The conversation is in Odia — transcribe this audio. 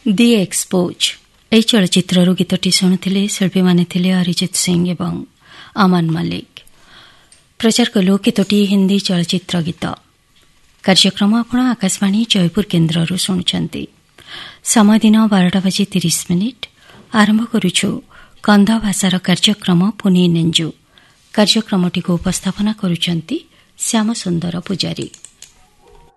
ଦି ଏକ୍ସପୋଜ ଏହି ଚଳଚ୍ଚିତ୍ରରୁ ଗୀତଟି ଶୁଣୁଥିଲେ। ଶିଳ୍ପୀମାନେ ଥିଲେ ଅରିଜିତ ସିଂ ଏବଂ ଅମନ ମଲ୍ଲିକ। ପ୍ରଚାର କଲୁ ଗୀତଟି ହିନ୍ଦୀ ଚଳଚ୍ଚିତ୍ର ଗୀତ। କାର୍ଯ୍ୟକ୍ରମ ଆପଣ ଆକାଶବାଣୀ ଜୟପୁର କେନ୍ଦ୍ରରୁ ଶୁଣୁଛନ୍ତି। ସମୟ ଦିନ 12:30 ଆରମ୍ଭ କରୁଛୁ କନ୍ଧ ଭାଷାର କାର୍ଯ୍ୟକ୍ରମ ପୁନି ନେଞ୍ଜୁ। କାର୍ଯ୍ୟକ୍ରମଟିକୁ ଉପସ୍ଥାପନା କରୁଛନ୍ତି ଶ୍ୟାମସୁନ୍ଦର ପୂଜାରୀ।